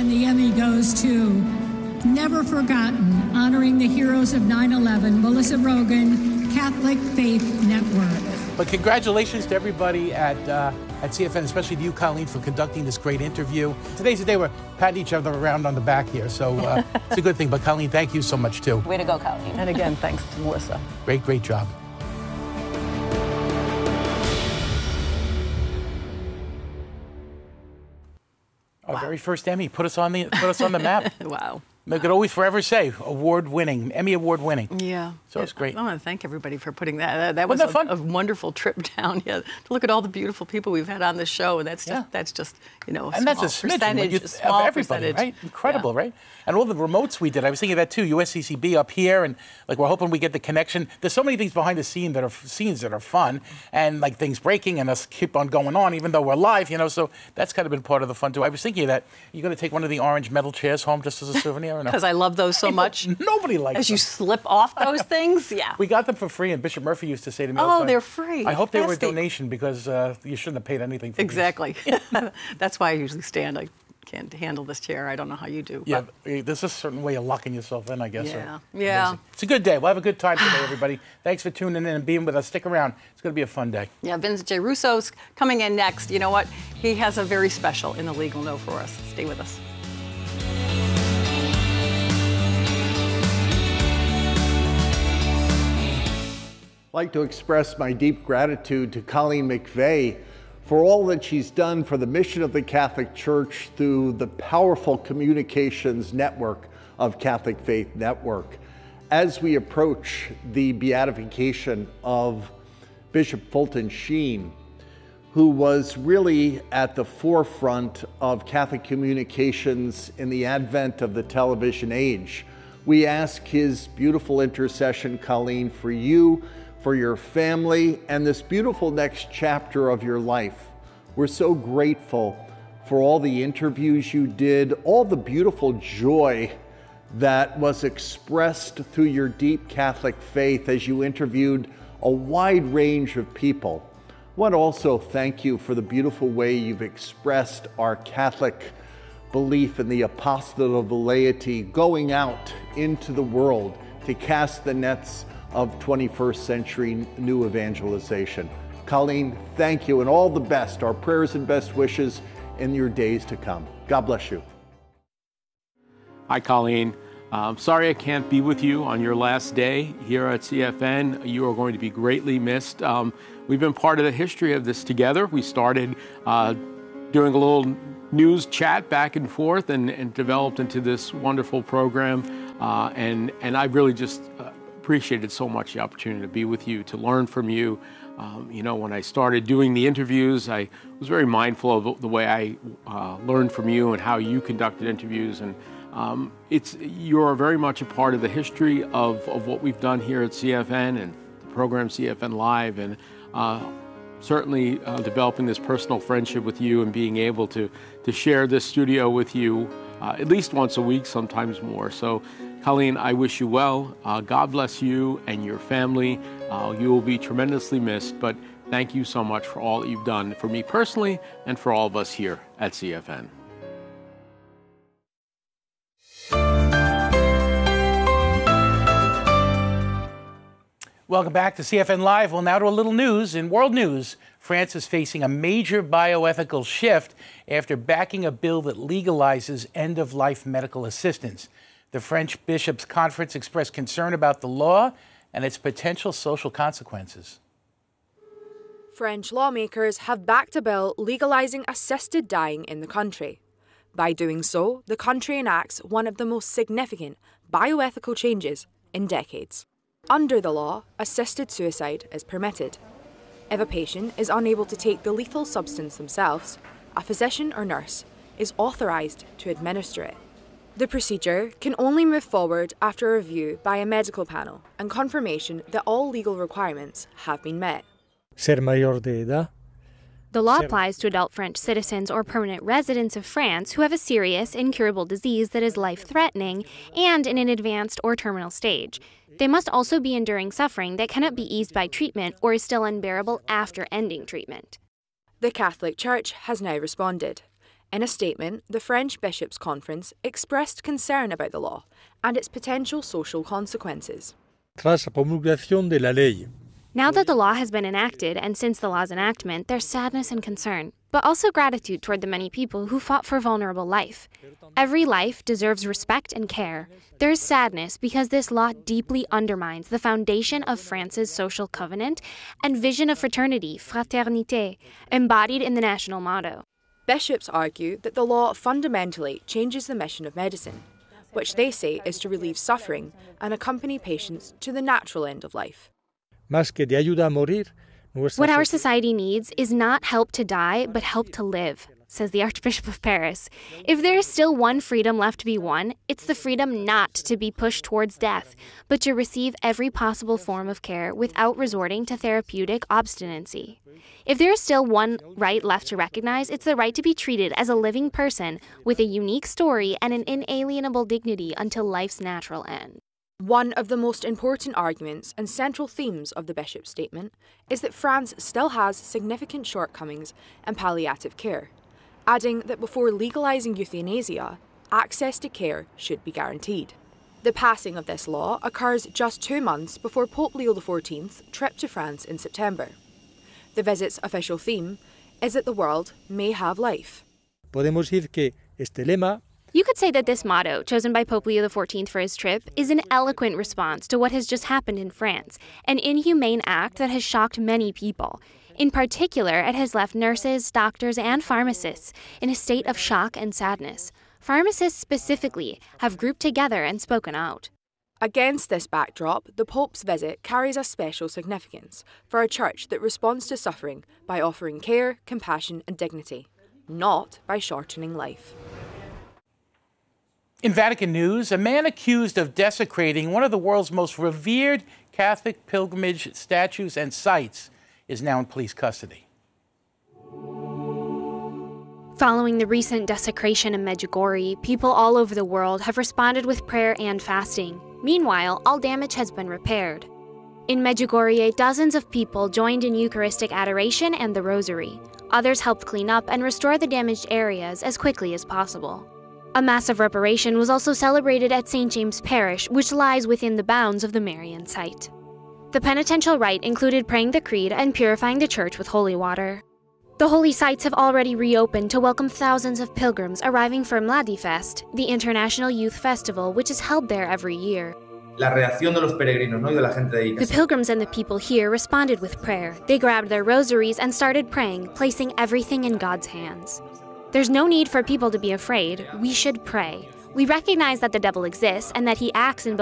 And the Emmy goes to Never Forgotten, honoring the heroes of 9/11, Melissa Rogan, Catholic Faith Network. But congratulations to everybody at CFN, especially to you, Colleen, for conducting this great interview. Today's the day we're patting each other around on the back here, so it's a good thing. But Colleen, thank you so much, too. Way to go, Colleen. And again, thanks to Melissa. Great job. Our very first Emmy put us on the map. Wow. I could always forever say award-winning, Emmy award-winning. Yeah. So it's great. I want to thank everybody for putting that. That was Wasn't that fun? a wonderful trip down. Yeah, to look at all the beautiful people we've had on this show, and that's just and that's a smidgen small of everybody, percentage. right? Incredible, right? And all the remotes we did. I was thinking of that too. USCCB up here, and like we're hoping we get the connection. There's so many things behind the scenes that are fun, and like things breaking, and us keep on going on, even though we're live, So that's kind of been part of the fun too. I was thinking of that. You going to take one of the orange metal chairs home just as a souvenir, or no? Because I love those so much. Nobody likes As them. you slip off those things, yeah. We got them for free, and Bishop Murphy used to say to me all the time, they're free. I hope they were a donation because you shouldn't have paid anything for these. Exactly. That's why I usually stand. I can't handle this chair. I don't know how you do. Yeah, there's a certain way of locking yourself in, I guess. Yeah. It's a good day. We'll have a good time today, everybody. Thanks for tuning in and being with us. Stick around. It's going to be a fun day. Yeah, Vincent J. Russo's coming in next. You know what? He has a very special In the Legal Know for us. Stay with us. I'd like to express my deep gratitude to Colleen McVeigh for all that she's done for the mission of the Catholic Church through the powerful communications network of Catholic Faith Network. As we approach the beatification of Bishop Fulton Sheen, who was really at the forefront of Catholic communications in the advent of the television age, we ask his beautiful intercession, Colleen, for you, for your family, and this beautiful next chapter of your life. We're so grateful for all the interviews you did, all the beautiful joy that was expressed through your deep Catholic faith as you interviewed a wide range of people. I want to also thank you for the beautiful way you've expressed our Catholic belief in the apostolate of the laity, going out into the world to cast the nets of 21st century new evangelization. Colleen, thank you and all the best. Our prayers and best wishes in your days to come. God bless you. Hi, Colleen. Sorry I can't be with you on your last day here at CFN. You are going to be greatly missed. We've been part of the history of this together. We started doing a little news chat back and forth and developed into this wonderful program. And I really just appreciated so much the opportunity to be with you, to learn from you. When I started doing the interviews, I was very mindful of the way I learned from you and how you conducted interviews. And you're very much a part of the history of what we've done here at CFN and the program CFN Live, and certainly developing this personal friendship with you and being able to share this studio with you at least once a week, sometimes more. So, Colleen, I wish you well. God bless you and your family. You will be tremendously missed, but thank you so much for all that you've done for me personally and for all of us here at CFN. Welcome back to CFN Live. Well, now to a little news. In world news, France is facing a major bioethical shift after backing a bill that legalizes end-of-life medical assistance. The French Bishops' Conference expressed concern about the law and its potential social consequences. French lawmakers have backed a bill legalizing assisted dying in the country. By doing so, the country enacts one of the most significant bioethical changes in decades. Under the law, assisted suicide is permitted. If a patient is unable to take the lethal substance themselves, a physician or nurse is authorised to administer it. The procedure can only move forward after a review by a medical panel and confirmation that all legal requirements have been met. Ser mayor de edad. The law applies to adult French citizens or permanent residents of France who have a serious, incurable disease that is life-threatening and in an advanced or terminal stage. They must also be enduring suffering that cannot be eased by treatment or is still unbearable after ending treatment. The Catholic Church has now responded. In a statement, the French Bishops' Conference expressed concern about the law and its potential social consequences. Tras la promulgación de la ley, Now that the law has been enacted, and since the law's enactment, there's sadness and concern, but also gratitude toward the many people who fought for vulnerable life. Every life deserves respect and care. There is sadness because this law deeply undermines the foundation of France's social covenant and vision of fraternity, fraternité, embodied in the national motto. Bishops argue that the law fundamentally changes the mission of medicine, which they say is to relieve suffering and accompany patients to the natural end of life. más que de ayuda a morir, What our society needs is not help to die, but help to live, says the Archbishop of Paris. If there is still one freedom left to be won, it's the freedom not to be pushed towards death, but to receive every possible form of care without resorting to therapeutic obstinacy. If there is still one right left to recognize, it's the right to be treated as a living person with a unique story and an inalienable dignity until life's natural end. One of the most important arguments and central themes of the Bishop's statement is that France still has significant shortcomings in palliative care, adding that before legalising euthanasia, access to care should be guaranteed. The passing of this law occurs just 2 months before Pope Leo XIV's trip to France in September. The visit's official theme is that the world may have life. podemos decir que este lema You could say that this motto, chosen by Pope Leo XIV for his trip, is an eloquent response to what has just happened in France, an inhumane act that has shocked many people. In particular, it has left nurses, doctors, and pharmacists in a state of shock and sadness. Pharmacists specifically have grouped together and spoken out. Against this backdrop, the Pope's visit carries a special significance for a church that responds to suffering by offering care, compassion, and dignity, not by shortening life. In Vatican news, a man accused of desecrating one of the world's most revered Catholic pilgrimage statues and sites is now in police custody. Following the recent desecration in Medjugorje, people all over the world have responded with prayer and fasting. Meanwhile, all damage has been repaired. In Medjugorje, dozens of people joined in Eucharistic adoration and the Rosary. Others helped clean up and restore the damaged areas as quickly as possible. A massive reparation was also celebrated at St. James Parish, which lies within the bounds of the Marian site. The penitential rite included praying the Creed and purifying the church with holy water. The holy sites have already reopened to welcome thousands of pilgrims arriving for Mladi Fest, the international youth festival which is held there every year. La reacción de los peregrinos, ¿no? Y de la gente de ahí. The pilgrims and the people here responded with prayer. They grabbed their rosaries and started praying, placing everything in God's hands. There's no need for people to be afraid. We should pray. We recognize that the devil exists and that he acts in both